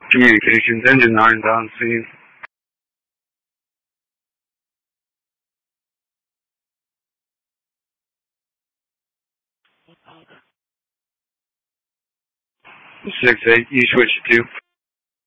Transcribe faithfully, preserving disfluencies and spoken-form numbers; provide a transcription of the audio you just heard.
Communications, engine nine down scene. six eight, you switch to two.